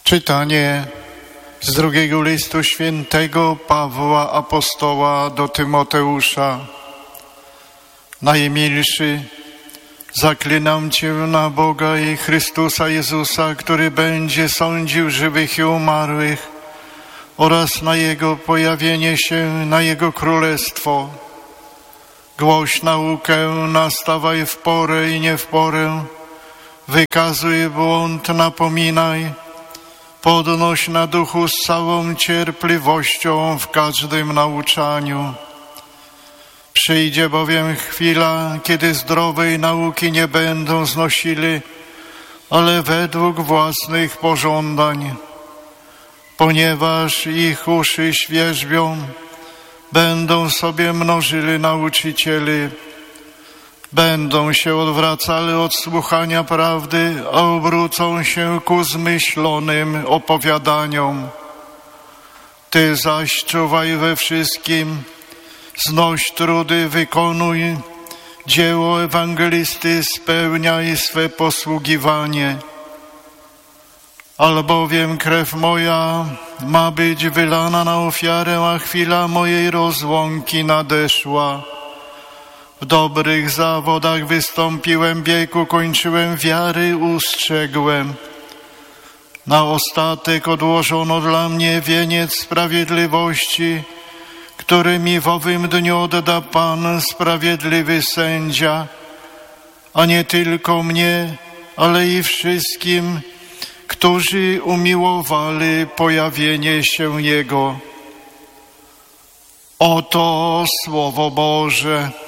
Czytanie z drugiego listu świętego Pawła Apostoła do Tymoteusza. Najmilszy, zaklinam Cię na Boga i Chrystusa Jezusa, który będzie sądził żywych i umarłych, oraz na Jego pojawienie się, na Jego królestwo. Głoś naukę, nastawaj w porę i nie w porę, wykazuj błąd, napominaj, podnoś na duchu z całą cierpliwością w każdym nauczaniu. Przyjdzie bowiem chwila, kiedy zdrowej nauki nie będą znosili, ale według własnych pożądań. Ponieważ ich uszy świerzbią, będą sobie mnożyli nauczycieli, będą się odwracali od słuchania prawdy, a obrócą się ku zmyślonym opowiadaniom. Ty zaś czuwaj we wszystkim, znoś trudy, wykonuj dzieło ewangelisty, spełniaj swe posługiwanie. Albowiem krew moja ma być wylana na ofiarę, a chwila mojej rozłąki nadeszła. W dobrych zawodach wystąpiłem, bieg ukończyłem, wiary ustrzegłem. Na ostatek odłożono dla mnie wieniec sprawiedliwości, który mi w owym dniu odda Pan, sprawiedliwy sędzia, a nie tylko mnie, ale i wszystkim, którzy umiłowali pojawienie się Jego. Oto Słowo Boże.